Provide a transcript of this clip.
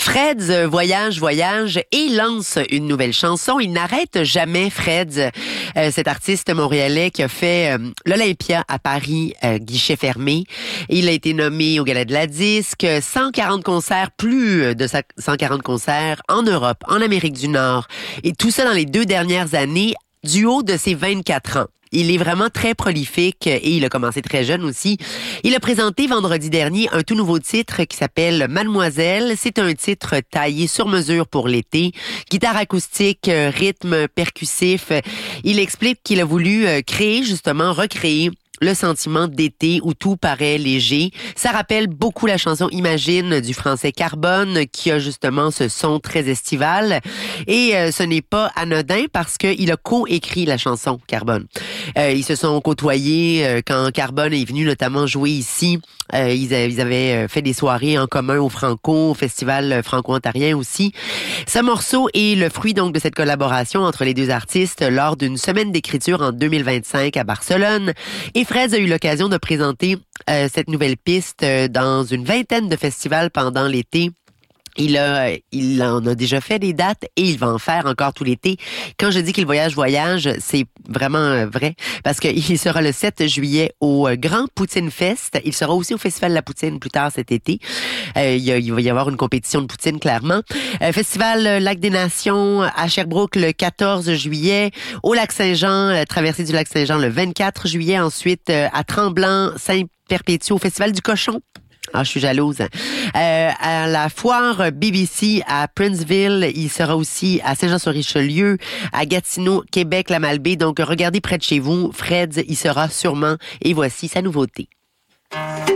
Freds voyage et lance une nouvelle chanson. Il n'arrête jamais, Freds, cet artiste montréalais qui a fait l'Olympia à Paris, guichet fermé. Il a été nommé au Gala de la Disque, 140 concerts, plus de 140 concerts en Europe, en Amérique du Nord. Et tout ça dans les 2 dernières années, du haut de ses 24 ans. Il est vraiment très prolifique et il a commencé très jeune aussi. Il a présenté vendredi dernier un tout nouveau titre qui s'appelle Mademoiselle. C'est un titre taillé sur mesure pour l'été. Guitare acoustique, rythme percussif. Il explique qu'il a voulu recréer le sentiment d'été où tout paraît léger. Ça rappelle beaucoup la chanson Imagine du français Carbone qui a justement ce son très estival. Et ce n'est pas anodin parce qu'il a co-écrit la chanson Carbone. Ils se sont côtoyés quand Carbone est venu notamment jouer ici. Ils avaient fait des soirées en commun au Franco, au Festival franco-ontarien aussi. Ce morceau est le fruit donc de cette collaboration entre les deux artistes lors d'une semaine d'écriture en 2025 à Barcelone. Et Freds a eu l'occasion de présenter cette nouvelle piste dans une vingtaine de festivals pendant l'été. Il en a déjà fait des dates et il va en faire encore tout l'été. Quand je dis qu'il voyage, c'est vraiment vrai parce qu'il sera le 7 juillet au Grand Poutine Fest. Il sera aussi au Festival de la Poutine plus tard cet été. Il va y avoir une compétition de poutine, clairement. Festival Lac des Nations à Sherbrooke le 14 juillet. Au Lac-Saint-Jean, traversée du Lac-Saint-Jean le 24 juillet. Ensuite, à Tremblant, Saint-Perpétue, au Festival du Cochon. Ah, je suis jalouse. À la foire BBC à Princeville, il sera aussi à Saint-Jean-sur-Richelieu, à Gatineau, Québec, la Malbaie. Donc, regardez près de chez vous. Freds, il sera sûrement. Et voici sa nouveauté.